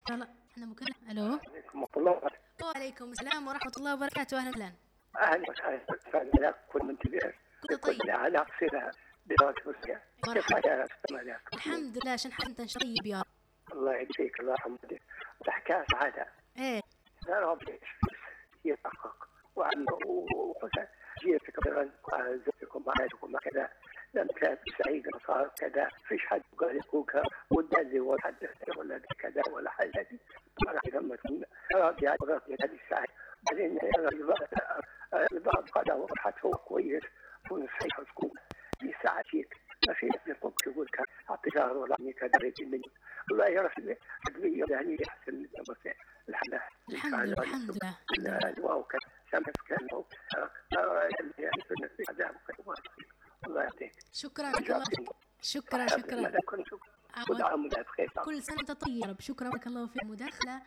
لا احنا مكالمة. الو. عليكم الله. وعليكم السلام ورحمة الله وبركاته. اهلا وسهلا. اهلا وسهلا. كل من تبيع كنت طيب. على صلة بدرجة روسيا. كيف حالك؟ الحمد لله. شن حالك انت طيب يا رب؟ الله يجزيك الله يحمدك. الحكاية سعادة. ايه. لا ربي يتحقق وخذ جيتك مثلا زوجتكم معاتكم كذا لم كانت سعيدة صار كذا فيش حد قال يكوك ودازي ولا حد ولا كذا ولا حاجة دي طبعا لما تكون راضي هذه الساعة بعدين البعض قال وضحته كويس تكون صحيحة تكون في ساعة فيك ما في يقول يقول كاعتذار ولا كذا مني والله يا رسول تدبير يعني يحسن الحمد لله الحمد لله واو كان شمس كان الله يعطيك. شكرا شكرا كل سنة وانت طيب يا رب. شكرا لك الله في المداخلة.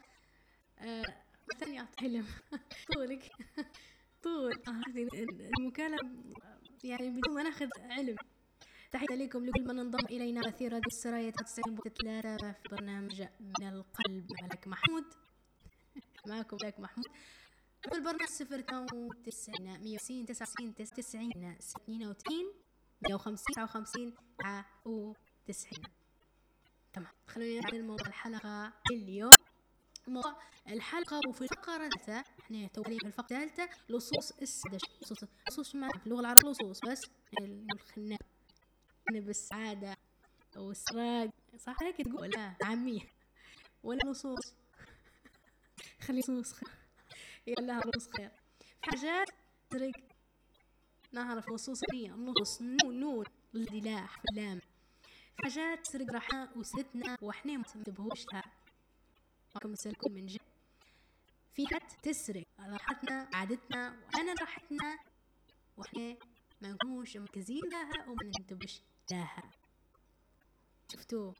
ثانية حلم طولك طول المكالمة يعني بدون ما ناخذ علم. تحية لكم لكل من انضم إلينا أثير هذه السرايا 93.3 في برنامج من القلب. ملك محمود معكم ملك محمود في البرنامج 092 190 99 99 92 150 59 99. تمام. خلونا نعرف الموضوع الحلقة اليوم. موضوع الحلقة وفي الفقرة الثالثة احنا توالي في الفقرة الثالثة لصوص السعادة. لصوص ما في اللغة العربية لصوص بس الخناق بالسعادة أو السراج صح هيك تقول لا عامية ولا لصوص خلي لصوص يلا لصوص خير. حاجات ترك نعرف لصوص هي النص نون الدلاح في اللام. حاجات تسرق راحة وسدتنا وإحنا ما تنتبهوش لها. معكم مسألكم من جد. في حد تسرق راحتنا عادتنا وأنا راحتنا وإحنا ما نكونوش مركزين لها وما ننتبهش لها. شفتوا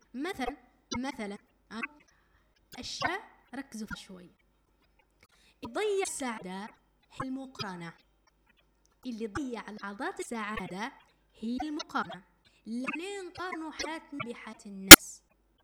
مثلا أشياء ركزوا في شوي. يضيع السعادة هي المقارنة. اللي ضيع لحظات السعادة هي المقارنة. لما نقارنوا حياتنا بحياة الناس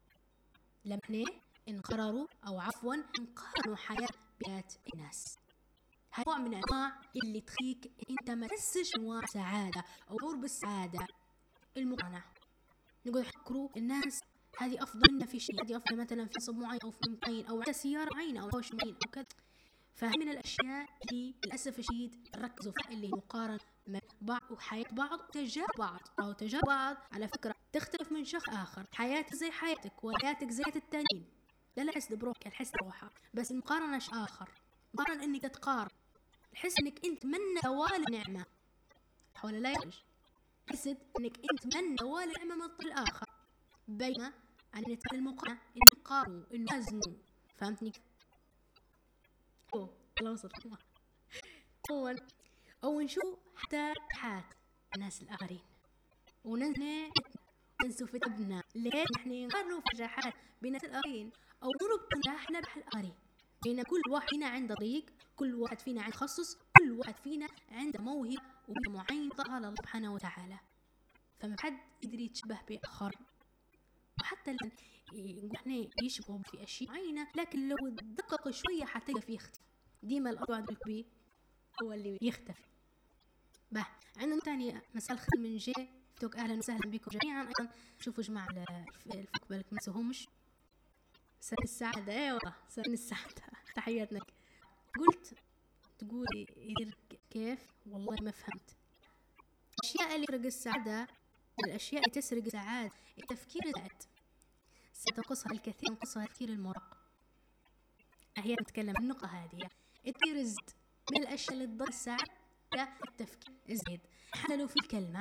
لما نقرروا أو عفوا نقارنوا حياة بحياة الناس. هذا نوع من أنواع اللي تخليك أنت ما تحسش أنواع سعادة أو شعور بالسعادة. المقارنة نقول حكروا الناس هذه أفضل منا في شيء، هذه أفضل مثلا في صوب معين أو في معين أو على سيارة معينة أو حوش معين أو كذا. فهي من الأشياء اللي للأسف الشديد ركزوا فيها اللي مقارنة مع بعض وحياة بعض وتجارب بعض أو تجارب بعض على فكرة تختلف من شخص آخر. حياتك زي حياتك وحياتك زي التانيين. لا حس بروحك الحس بروحها بس المقارنة شيء آخر. مقارنة إنك تتقارن تحس إنك أنت من دوال نعمة حول لا يرج حسد إنك أنت من دوال نعمة من الطرف الآخر بينما أن المقارنة إن يقارنوا إن يوازنوا. فهمتني؟ الله وصل أو نشوف حتى حياة الناس الآخرين وننسوا في تعبنا ليه نحن نقارنوا في نجاحات بالناس الآخرين أو نربط نجاحنا بحال الآخرين. بين كل واحد فينا عنده طريق، كل واحد فينا عنده تخصص، كل واحد فينا عنده موهبة ومعين ضعها الله سبحانه وتعالى. فما حد يقدر يتشبه بآخر. وحتى احنا يشبهوا في أشياء معينة لكن لو دقق شوية حتى في يختفي. ديما الأرض الكبير هو اللي يختفي. عندنا تاني مسألة خير من جي فتوك. أهلا وسهلا بكم جميعا. أيضا شوفوا جماعة الفك بالك ما سهمش سن السعادة. ايوه سن السعادة تحياتنا. تقولي كيف والله ما فهمت. الأشياء اللي تسرق السعادة الأشياء اللي تسرق السعادة التفكير الزائد ستنقصها الكثير نقصها التفكير المراقب. أحيانا نتكلم عن النقطة هذه. التفكير الزائد من الأشياء اللي تضر السعادة التفكير الزائد. حللوا في الكلمة